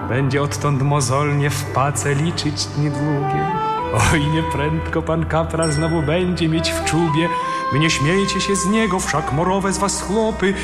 Będzie odtąd mozolnie w pace liczyć dni długie. Oj, nieprędko pan kapral znowu będzie mieć w czubie. Wy nie śmiejcie się z niego, wszak morowe z was chłopy